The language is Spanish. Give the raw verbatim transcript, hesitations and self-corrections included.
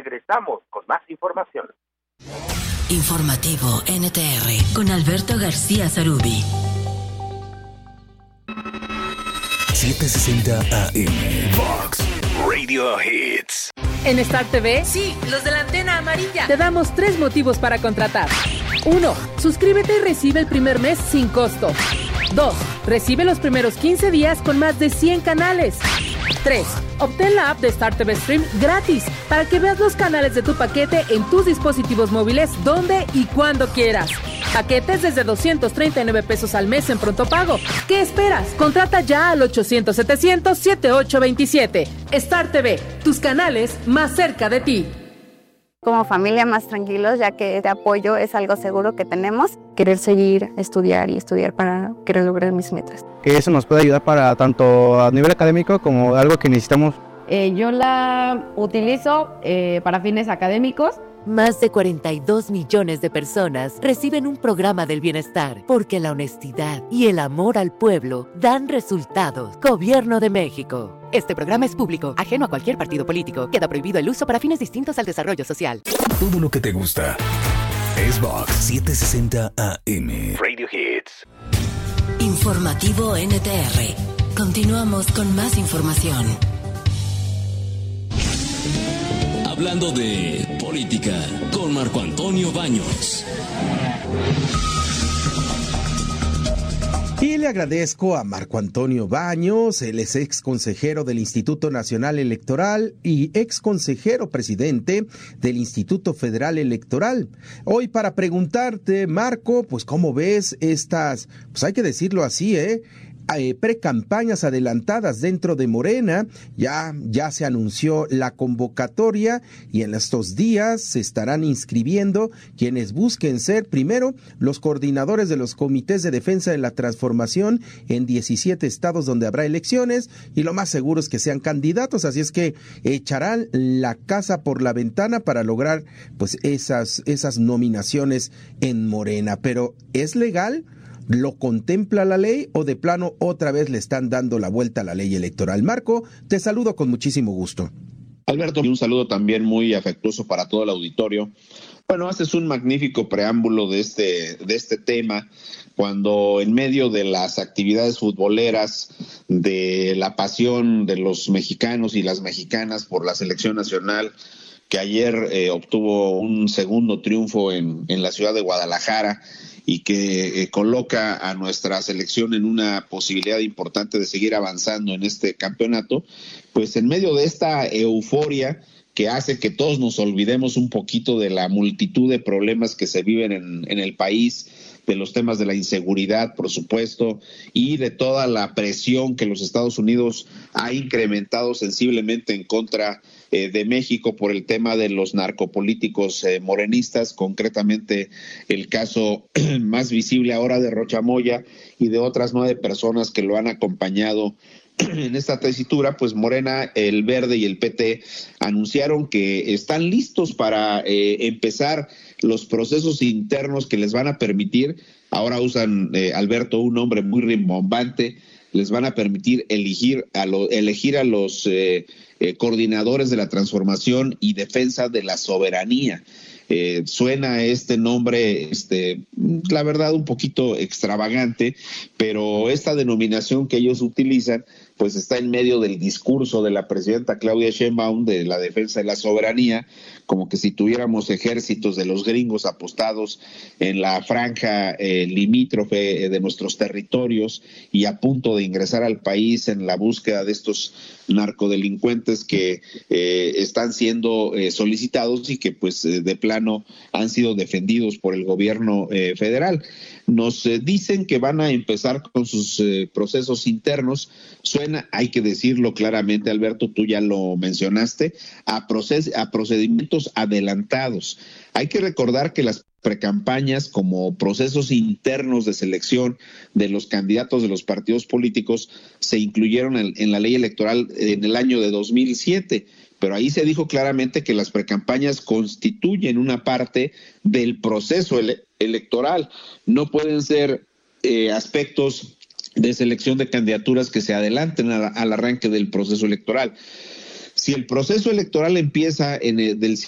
regresamos con más información. Informativo N T R con Alberto García Zarubi. setecientos sesenta A M Fox Radio Hits. En Star T V, Sí, los de la antena amarilla. te damos tres motivos para contratar. Uno, suscríbete y recibe el primer mes sin costo. Dos, recibe los primeros quince días con más de cien canales. Tres, obtén la app de Star T V Stream gratis para que veas los canales de tu paquete en tus dispositivos móviles donde y cuando quieras. Paquetes desde doscientos treinta y nueve pesos al mes en pronto pago. ¿Qué esperas? Contrata ya al ochocientos setecientos setenta y ocho veintisiete. Star T V, tus canales más cerca de ti. Como familia más tranquilos, ya que este apoyo es algo seguro que tenemos. Querer seguir, estudiar y estudiar para querer lograr mis metas. Que eso nos puede ayudar para tanto a nivel académico como algo que necesitamos. Eh, yo la utilizo eh, para fines académicos. Más de cuarenta y dos millones de personas reciben un programa del bienestar porque la honestidad y el amor al pueblo dan resultados. Gobierno de México. Este programa es público, ajeno a cualquier partido político. Queda prohibido el uso para fines distintos al desarrollo social. Todo lo que te gusta es Vox setecientos sesenta A M Radio Hits. Informativo N T R. Continuamos con más información. Hablando de política con Marco Antonio Baños. Y le agradezco a Marco Antonio Baños, él es ex consejero del Instituto Nacional Electoral y ex consejero presidente del Instituto Federal Electoral. Hoy para preguntarte, Marco, pues cómo ves estas, pues hay que decirlo así, ¿eh? Eh, precampañas adelantadas dentro de Morena. Ya, ya se anunció la convocatoria y en estos días se estarán inscribiendo quienes busquen ser primero los coordinadores de los comités de defensa de la transformación en diecisiete estados donde habrá elecciones, y lo más seguro es que sean candidatos, así es que echarán la casa por la ventana para lograr pues esas, esas nominaciones en Morena. Pero ¿es legal? ¿Lo contempla la ley o de plano otra vez le están dando la vuelta a la ley electoral? Marco, te saludo con muchísimo gusto. Alberto, y un saludo también muy afectuoso para todo el auditorio. Bueno, haces un magnífico preámbulo de este, de este tema, cuando en medio de las actividades futboleras, de la pasión de los mexicanos y las mexicanas por la selección nacional, que ayer eh, obtuvo un segundo triunfo en, en la ciudad de Guadalajara, y que eh, coloca a nuestra selección en una posibilidad importante de seguir avanzando en este campeonato, pues en medio de esta euforia que hace que todos nos olvidemos un poquito de la multitud de problemas que se viven en, en el país, de los temas de la inseguridad, por supuesto, y de toda la presión que los Estados Unidos ha incrementado sensiblemente en contra eh, de México por el tema de los narcopolíticos eh, morenistas, concretamente el caso más visible ahora de Rocha Moya y de otras nueve personas que lo han acompañado en esta tesitura. Pues Morena, el Verde y el P T anunciaron que están listos para eh, empezar los procesos internos que les van a permitir, ahora usan, eh, Alberto, un nombre muy rimbombante, les van a permitir elegir a, lo, elegir a los eh, eh, coordinadores de la transformación y defensa de la soberanía. Eh, suena este nombre, este, la verdad, un poquito extravagante, pero esta denominación que ellos utilizan, pues está en medio del discurso de la presidenta Claudia Sheinbaum de la defensa de la soberanía, como que si tuviéramos ejércitos de los gringos apostados en la franja eh, limítrofe de nuestros territorios y a punto de ingresar al país en la búsqueda de estos narcodelincuentes que eh, están siendo eh, solicitados y que pues eh, de plano han sido defendidos por el gobierno eh, federal. Nos eh, dicen que van a empezar con sus eh, procesos internos. Suena, hay que decirlo claramente, Alberto, tú ya lo mencionaste, a, proces- a procedimientos adelantados. Hay que recordar que las precampañas como procesos internos de selección de los candidatos de los partidos políticos se incluyeron en, en la ley electoral en el año de dos mil siete, pero ahí se dijo claramente que las precampañas constituyen una parte del proceso ele- electoral. No pueden ser eh, aspectos de selección de candidaturas que se adelanten a, al arranque del proceso electoral. Si el proceso electoral empieza en el, del